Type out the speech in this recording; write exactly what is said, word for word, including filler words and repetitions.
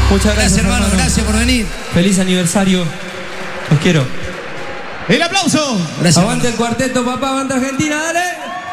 Muchas gracias, gracias hermano, hermano, gracias por venir. Feliz aniversario. Los quiero. El aplauso. Gracias. Aguante el cuarteto, papá, aguante Argentina, dale.